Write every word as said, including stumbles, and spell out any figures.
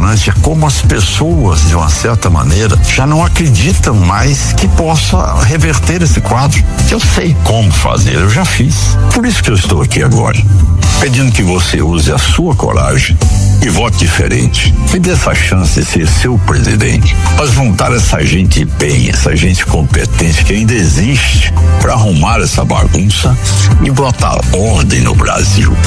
impressionante é como as pessoas, de uma certa maneira, já não acreditam mais que possa reverter esse quadro. Eu sei como fazer, eu já fiz. Por isso que eu estou aqui agora, pedindo que você use a sua coragem e vote diferente. Me dê essa chance de ser seu presidente. Mas juntar essa gente bem, essa gente competente que ainda existe para arrumar essa bagunça e botar ordem no Brasil.